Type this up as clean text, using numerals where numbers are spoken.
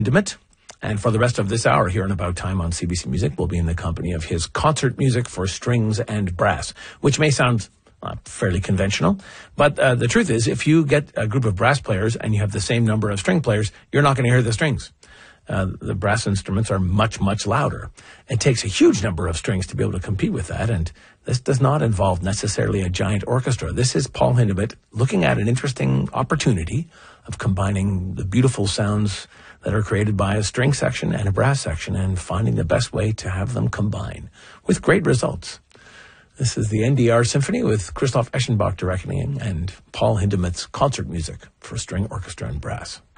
Hindemith. And for the rest of this hour here in About Time on CBC Music, we'll be in the company of his concert music for strings and brass, which may sound fairly conventional. But the truth is, if you get a group of brass players and you have the same number of string players, you're not going to hear the strings. The brass instruments are much, much louder. It takes a huge number of strings to be able to compete with that, and this does not involve necessarily a giant orchestra. This is Paul Hindemith looking at an interesting opportunity of combining the beautiful sounds that are created by a string section and a brass section and finding the best way to have them combine with great results. This is the NDR Symphony with Christoph Eschenbach directing and Paul Hindemith's concert music for string, orchestra, and brass.